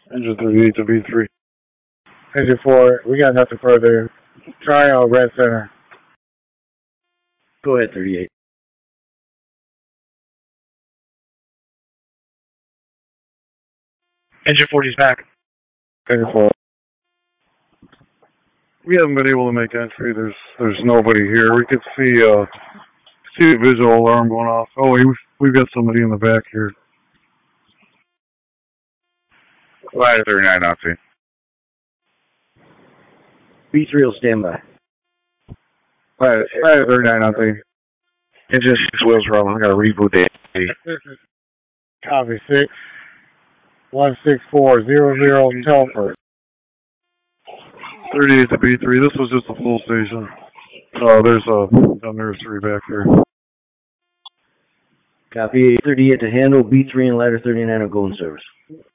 Engine 38 to B3. Engine 4, we got nothing further. Try out Red Center. Go ahead, 38. Engine 40's back. Engine 4. We haven't been able to make entry. There's nobody here. We could see a visual alarm going off. Oh, we've got somebody in the back here. Ladder 39 Nazi. B3 will stand by. Ladder 39 Nazi. Engine 6 wheels rolling. I gotta reboot the Copy 6. 16400 Telford. 38 to B3. This was just a full station. There's a nursery back here. Copy 38 to handle. B3 and ladder 39 are going service.